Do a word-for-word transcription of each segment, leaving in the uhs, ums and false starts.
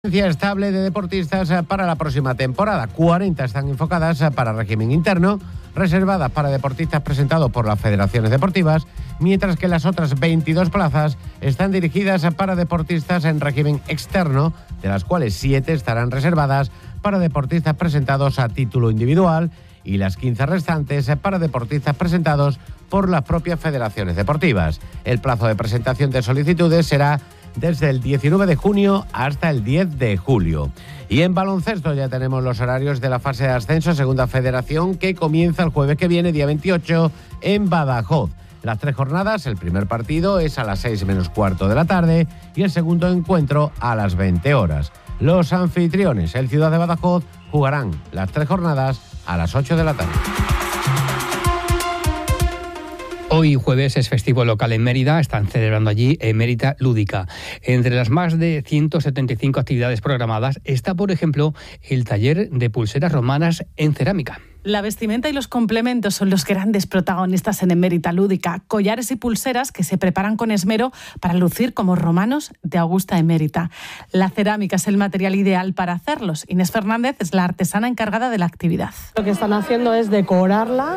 Estable de deportistas para la próxima temporada. cuarenta están enfocadas para régimen interno, reservadas para deportistas presentados por las federaciones deportivas, mientras que las otras veintidós plazas están dirigidas para deportistas en régimen externo, de las cuales siete estarán reservadas para deportistas presentados a título individual y las quince restantes para deportistas presentados por las propias federaciones deportivas. El plazo de presentación de solicitudes será desde el diecinueve de junio hasta el diez de julio. Y en baloncesto ya tenemos los horarios de la fase de ascenso Segunda Federación, que comienza el jueves que viene, día veintiocho, en Badajoz. Las tres jornadas, el primer partido es a las seis menos cuarto de la tarde y el segundo encuentro a las veinte horas. Los anfitriones, el Ciudad de Badajoz, jugarán las tres jornadas a las ocho de la tarde. Hoy jueves es festivo local en Mérida, están celebrando allí Emérita Lúdica. Entre las más de ciento setenta y cinco actividades programadas está, por ejemplo, el taller de pulseras romanas en cerámica. La vestimenta y los complementos son los grandes protagonistas en Emérita Lúdica, collares y pulseras que se preparan con esmero para lucir como romanos de Augusta Emérita. La cerámica es el material ideal para hacerlos. Inés Fernández es la artesana encargada de la actividad. Lo que están haciendo es decorarla,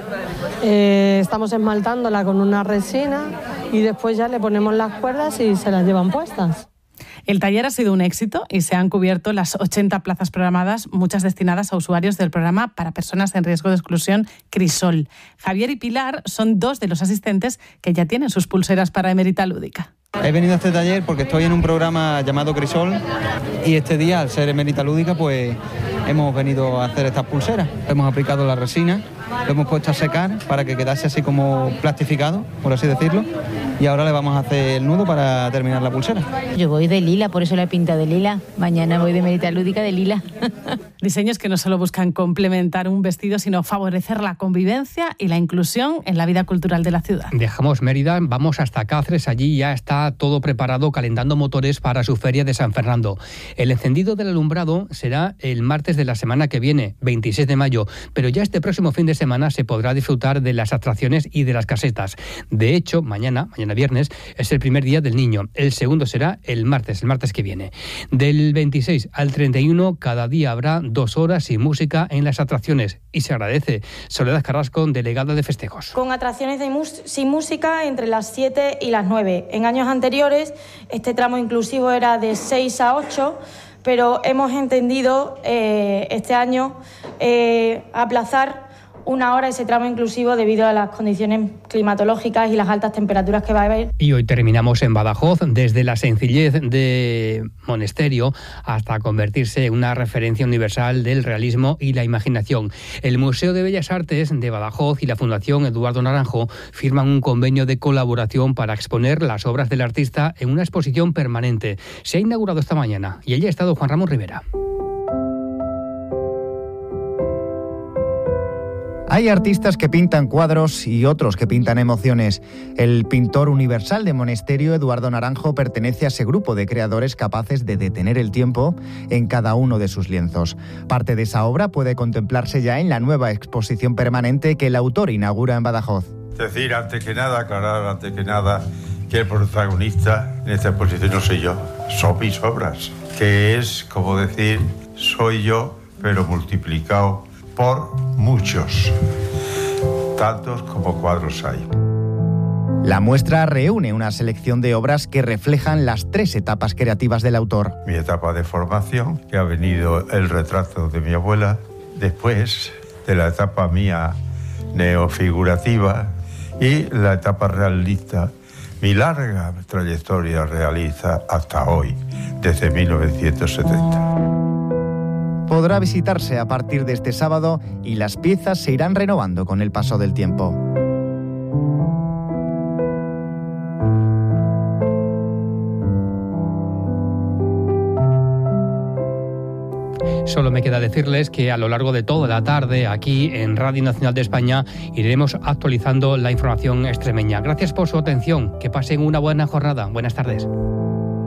eh, estamos esmaltándola con una resina y después ya le ponemos las cuerdas y se las llevan puestas. El taller ha sido un éxito y se han cubierto las ochenta plazas programadas, muchas destinadas a usuarios del programa para personas en riesgo de exclusión Crisol. Javier y Pilar son dos de los asistentes que ya tienen sus pulseras para Emérita Lúdica. He venido a este taller porque estoy en un programa llamado Crisol y este día, al ser Emérita Lúdica, pues hemos venido a hacer estas pulseras. Hemos aplicado la resina, lo hemos puesto a secar para que quedase así como plastificado, por así decirlo, y ahora le vamos a hacer el nudo para terminar la pulsera. Yo voy de lila, por eso la he pintado de lila. Mañana voy de Emérita Lúdica de lila. Diseños que no solo buscan complementar un vestido, sino favorecer la convivencia y la inclusión en la vida cultural de la ciudad. Dejamos Mérida, vamos hasta Cáceres, allí ya está todo preparado, calentando motores para su feria de San Fernando. El encendido del alumbrado será el martes de la semana que viene, veintiséis de mayo, pero ya este próximo fin de semana se podrá disfrutar de las atracciones y de las casetas. De hecho, mañana, mañana viernes, es el primer día del niño. El segundo será el martes, el martes que viene. Del veintiséis al treinta y uno, cada día habrá dos horas sin música en las atracciones. Y se agradece. Soledad Carrasco, delegada de festejos. Con atracciones de mus- sin música entre las siete y las nueve. En años anteriores, este tramo inclusivo era de seis a ocho, pero hemos entendido eh, este año eh, aplazar una hora ese tramo inclusivo debido a las condiciones climatológicas y las altas temperaturas que va a haber. Y hoy terminamos en Badajoz, desde la sencillez de Monesterio hasta convertirse en una referencia universal del realismo y la imaginación. El Museo de Bellas Artes de Badajoz y la Fundación Eduardo Naranjo firman un convenio de colaboración para exponer las obras del artista en una exposición permanente. Se ha inaugurado esta mañana y allí ha estado Juan Ramón Rivera. Hay artistas que pintan cuadros y otros que pintan emociones. El pintor universal de Monesterio, Eduardo Naranjo, pertenece a ese grupo de creadores capaces de detener el tiempo en cada uno de sus lienzos. Parte de esa obra puede contemplarse ya en la nueva exposición permanente que el autor inaugura en Badajoz. Decir, antes que nada, aclarar antes que nada, que el protagonista en esta exposición no soy yo, son mis obras, que es como decir, soy yo, pero multiplicado por muchos, tantos como cuadros hay. La muestra reúne una selección de obras que reflejan las tres etapas creativas del autor. Mi etapa de formación, que ha venido el retrato de mi abuela, después de la etapa mía neofigurativa y la etapa realista, mi larga trayectoria realista hasta hoy, desde mil novecientos setenta. Podrá visitarse a partir de este sábado y las piezas se irán renovando con el paso del tiempo. Solo me queda decirles que a lo largo de toda la tarde aquí en Radio Nacional de España iremos actualizando la información extremeña. Gracias por su atención. Que pasen una buena jornada. Buenas tardes.